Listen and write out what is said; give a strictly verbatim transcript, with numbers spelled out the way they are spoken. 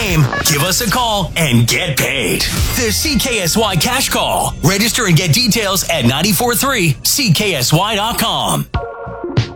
game, give us a call and get paid. The C K S Y Cash Call. Register and get details at nine four three C K S Y dot com.